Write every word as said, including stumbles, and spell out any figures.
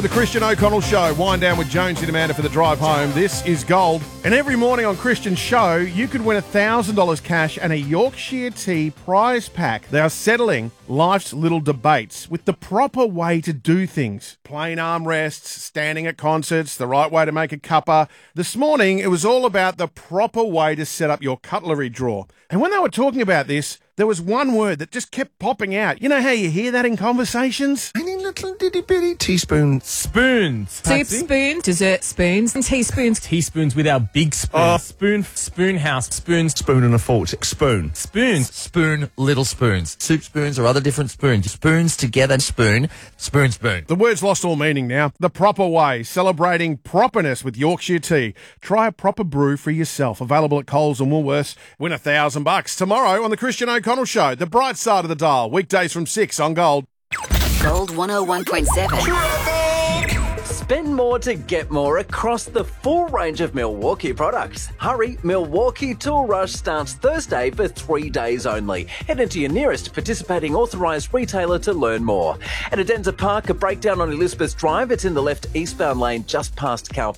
The Christian O'Connell Show. Wind down with Jonesy Amanda for the drive home. This is gold. And every morning on Christian's show, you could win one thousand dollars cash and a Yorkshire Tea prize pack. They are settling life's little debates with the proper way to do things. Plain armrests, standing at concerts, the right way to make a cuppa. This morning, it was all about the proper way to set up your cutlery drawer. And when they were talking about this, there was one word that just kept popping out. You know how you hear that in conversations? Any little ditty bitty teaspoons. Spoons. Soup Patsy. spoon, dessert spoons, and teaspoons. Teaspoons with our big spoon. Oh. Spoon, spoon house, spoons. Spoon and a fork. Spoon. Spoons. Spoon, little spoons. Soup spoons or other different spoons. Spoons together, spoon, spoon, spoon. The word's lost all meaning now. The proper way, celebrating properness with Yorkshire Tea. Try a proper brew for yourself. Available at Coles and Woolworths. Win a thousand bucks tomorrow on the Christian O'Connell Show. The bright side of the dial. Weekdays from six on Gold. Gold one oh one point seven. Spend more to get more across the full range of Milwaukee products. Hurry, Milwaukee Tool Rush starts Thursday for three days only. Head into your nearest participating authorised retailer to learn more. At Adenza Park, a breakdown on Elizabeth Drive. It's in the left eastbound lane just past Cal